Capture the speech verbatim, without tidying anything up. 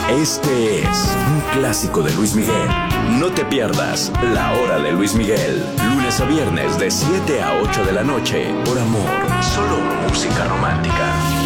Este es un clásico de Luis Miguel. No te pierdas La Hora de Luis Miguel. Lunes a viernes de siete a ocho de la noche. Por Amor. Solo música romántica.